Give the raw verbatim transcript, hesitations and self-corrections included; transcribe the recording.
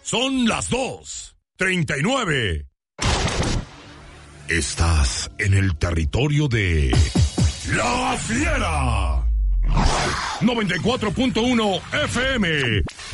Son las dos treinta y nueve. Estás en el territorio de La Fiera. noventa y cuatro punto uno F M.